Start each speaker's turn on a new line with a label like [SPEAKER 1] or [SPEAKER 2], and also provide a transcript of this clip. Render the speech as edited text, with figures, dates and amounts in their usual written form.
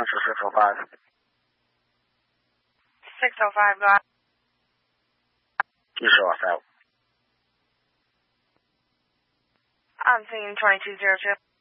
[SPEAKER 1] Central 605.
[SPEAKER 2] 605, go ahead.
[SPEAKER 1] You show us out.
[SPEAKER 2] I'm seeing 2202.